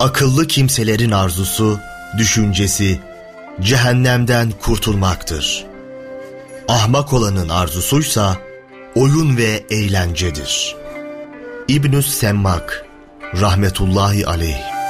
Akıllı kimselerin arzusu, düşüncesi, cehennemden kurtulmaktır. Ahmak olanın arzusuysa, oyun ve eğlencedir. İbn-i Semmak, rahmetullahi aleyh.